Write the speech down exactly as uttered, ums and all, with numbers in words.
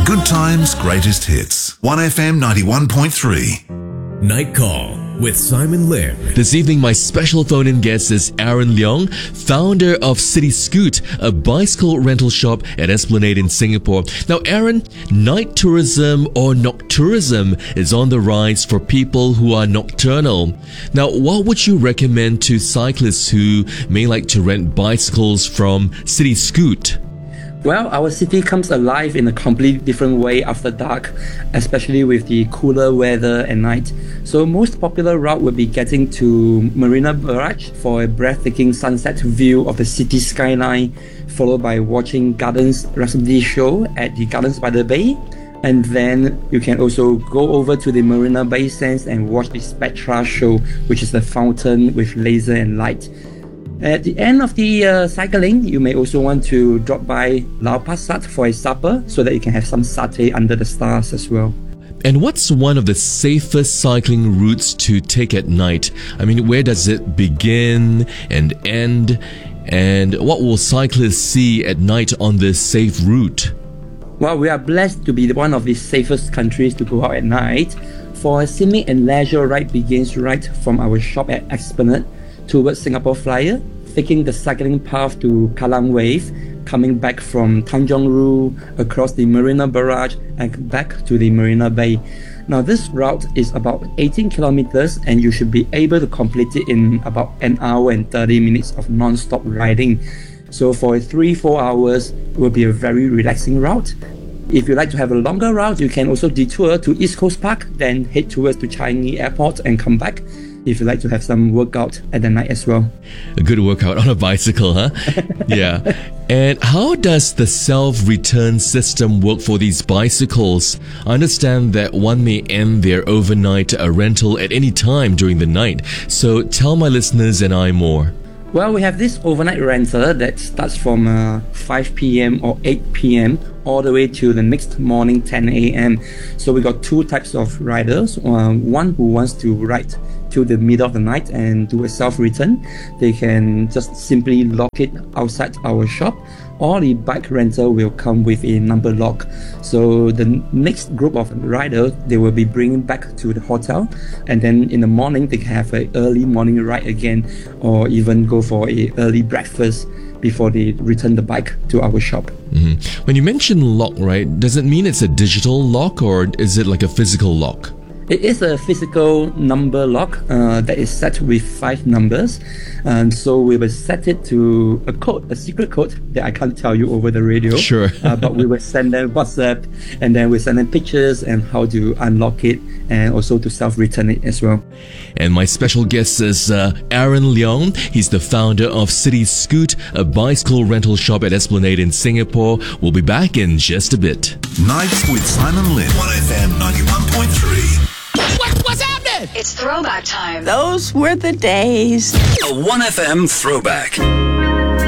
Good times, greatest hits. one F M ninety-one point three. Night Call with Simon Lim. This evening, my special phone-in guest is Aaron Leong, founder of City Scoot, a bicycle rental shop at Esplanade in Singapore. Now, Aaron, night tourism or noctourism is on the rise for people who are nocturnal. Now, what would you recommend to cyclists who may like to rent bicycles from City Scoot? Well, our city comes alive in a completely different way after dark, especially with the cooler weather at night. So most popular route would be getting to Marina Barrage for a breathtaking sunset view of the city skyline, followed by watching Gardens Rhapsody show at the Gardens by the Bay. And then you can also go over to the Marina Bay Sands and watch the Spectra show, which is the fountain with laser and light. At the end of the uh, cycling, you may also want to drop by Lau Pa Sat for a supper so that you can have some satay under the stars as well. And what's one of the safest cycling routes to take at night? I mean, where does it begin and end? And what will cyclists see at night on this safe route? Well, we are blessed to be one of the safest countries to go out at night. For a scenic and leisure ride begins right from our shop at Esplanade towards Singapore Flyer, taking the cycling path to Kallang Wave, coming back from Tanjong Rhu, across the Marina Barrage and back to the Marina Bay. Now this route is about eighteen kilometers and you should be able to complete it in about an hour and thirty minutes of non-stop riding. So for three to four hours, it will be a very relaxing route. If you like to have a longer route, you can also detour to East Coast Park, then head towards to Changi Airport and come back, if you like to have some workout at the night as well. A good workout on a bicycle, huh? Yeah. And how does the self-return system work for these bicycles? I understand that one may end their overnight rental at any time during the night. So tell my listeners and I more. Well, we have this overnight rental that starts from uh, five p m or eight p m all the way to the next morning ten a m So we got two types of riders. Uh, one who wants to ride to the middle of the night and do a self-return. They can just simply lock it outside our shop, or the bike rental will come with a number lock. So the next group of riders, they will be bringing back to the hotel, and then in the morning they can have an early morning ride again, or even go for a early breakfast before they return the bike to our shop. Mm-hmm. When you mention lock, right, does it mean it's a digital lock or is it like a physical lock? It is a physical number lock uh, that is set with five numbers. And so we will set it to a code, a secret code that I can't tell you over the radio. Sure. uh, but we will send them WhatsApp, and then we send them pictures and how to unlock it and also to self-return it as well. And my special guest is uh, Aaron Leong. He's the founder of City Scoot, a bicycle rental shop at Esplanade in Singapore. We'll be back in just a bit. Nights with Simon Lim. one F M ninety-one point three. What, what's happening? It's throwback time. Those were the days. A one F M throwback.